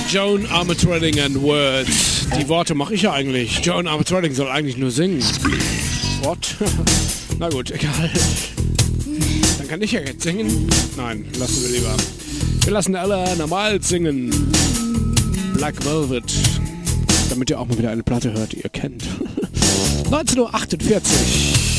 Joan Armatrading and Words. Die Worte mache ich ja eigentlich. Joan Armatrading soll eigentlich nur singen. What? Na gut, egal. Dann kann ich ja jetzt singen. Nein, lassen wir lieber. Wir lassen alle normal singen. Black Velvet. Damit ihr auch mal wieder eine Platte hört, die ihr kennt. 19:48 Uhr.